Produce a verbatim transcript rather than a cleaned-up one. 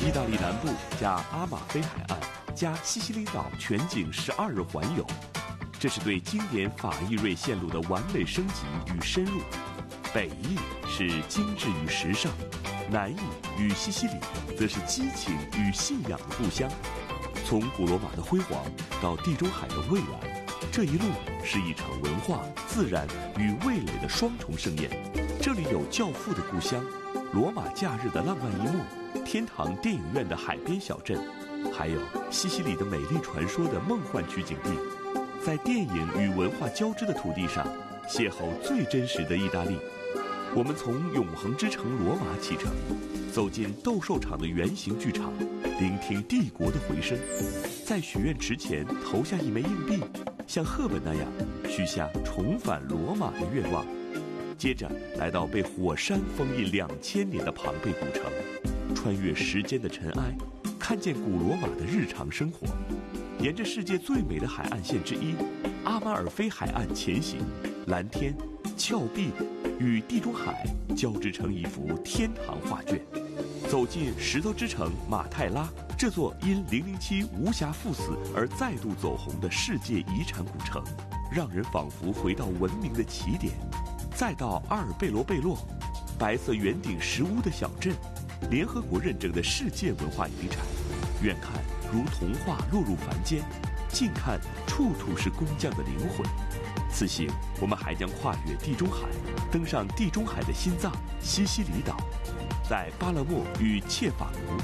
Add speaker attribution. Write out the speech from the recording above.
Speaker 1: 意大利南部加阿马菲海岸加西西里岛全景十二日环游，这是对经典法意瑞线路的完美升级与深入。北意是精致与时尚，南意与西西里则是激情与信仰的故乡。从古罗马的辉煌到地中海的蔚蓝，这一路是一场文化、自然与味蕾的双重盛宴。这里有教父的故乡，罗马假日的浪漫一幕，天堂电影院的海边小镇，还有西西里的美丽传说的梦幻取景地。在电影与文化交织的土地上，邂逅最真实的意大利。我们从永恒之城罗马启程，走进斗兽场的圆形剧场，聆听帝国的回声。在许愿池前投下一枚硬币，像赫本那样许下重返罗马的愿望。接着来到被火山封印两千年的庞贝古城，穿越时间的尘埃，看见古罗马的日常生活。沿着世界最美的海岸线之一阿马尔菲海岸前行，蓝天、峭壁与地中海交织成一幅天堂画卷。走进石头之城马泰拉，这座因零零七无暇赴死而再度走红的世界遗产古城，让人仿佛回到文明的起点。再到阿尔贝罗贝洛，白色圆顶石屋的小镇，联合国认证的世界文化遗产。远看如童话落入凡间，近看处处是工匠的灵魂。此行我们还将跨越地中海，登上地中海的心脏西西里岛，在巴勒莫与切法卢